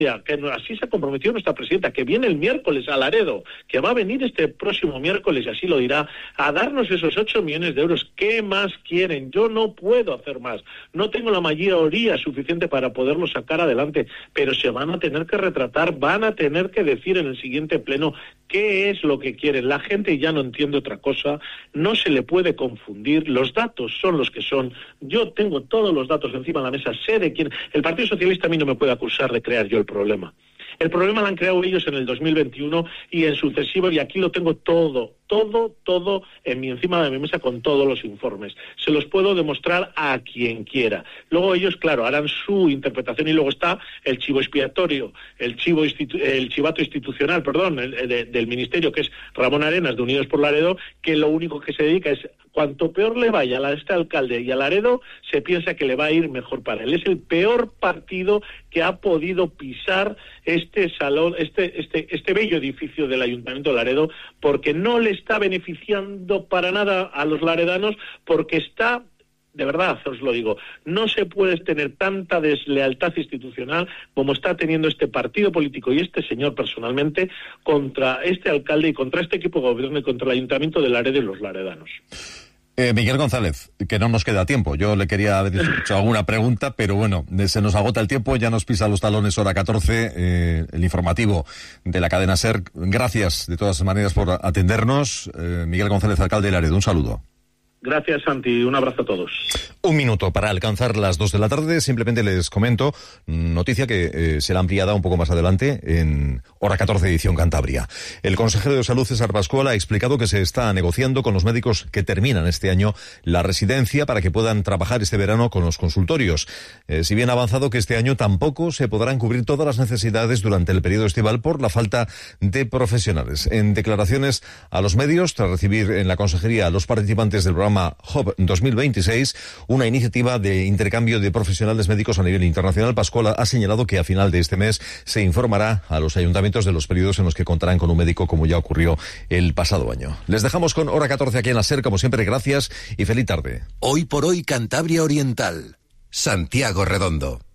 que así se ha comprometido nuestra presidenta, que viene el miércoles a Laredo, que va a venir este próximo miércoles, y así lo dirá, a darnos esos 8 millones de euros. ¿Qué más quieren? Yo no puedo hacer más. No tengo la mayoría suficiente para poderlo sacar adelante, pero se van a tener que retratar, van a tener que decir en el siguiente pleno qué es lo que quieren. La gente ya no entiende otra cosa, no se le puede confundir, los datos son los que son. Yo tengo todos los datos encima de la mesa, sé de quién. El Partido Socialista a mí no me puede acusar de crear yo el problema. El problema lo han creado ellos en el 2021 y en sucesivos, y aquí lo tengo todo encima de mi mesa con todos los informes. Se los puedo demostrar a quien quiera. Luego ellos, claro, harán su interpretación, y luego está el chivo expiatorio, el chivato institucional, del Ministerio, que es Ramón Arenas, de Unidos por Laredo, que lo único que se dedica es, cuanto peor le vaya a este alcalde y a Laredo, se piensa que le va a ir mejor para él. Es el peor partido que ha podido pisar este salón, este bello edificio del Ayuntamiento de Laredo, porque no le está beneficiando para nada a los laredanos, porque está, de verdad os lo digo, no se puede tener tanta deslealtad institucional como está teniendo este partido político y este señor personalmente contra este alcalde y contra este equipo de gobierno y contra el Ayuntamiento de Laredo y los laredanos. Miguel González, que no nos queda tiempo. Yo le quería haber hecho alguna pregunta, pero bueno, se nos agota el tiempo, ya nos pisa los talones, hora 14, el informativo de la cadena SER. Gracias, de todas maneras, por atendernos. Miguel González, alcalde de Laredo, un saludo. Gracias, Santi. Un abrazo a todos. Un minuto para alcanzar las 2 de la tarde. Simplemente les comento, noticia que será ampliada un poco más adelante en hora 14 edición Cantabria. El consejero de Salud, César Pascual, ha explicado que se está negociando con los médicos que terminan este año la residencia para que puedan trabajar este verano con los consultorios. Si bien ha avanzado que este año tampoco se podrán cubrir todas las necesidades durante el periodo estival por la falta de profesionales. En declaraciones a los medios, tras recibir en la consejería a los participantes del programa Hub 2026, una iniciativa de intercambio de profesionales médicos a nivel internacional, Pascual ha señalado que a final de este mes se informará a los ayuntamientos de los periodos en los que contarán con un médico, como ya ocurrió el pasado año. Les dejamos con hora 14 aquí en la SER, como siempre, gracias y feliz tarde. Hoy por hoy, Cantabria Oriental, Santiago Redondo.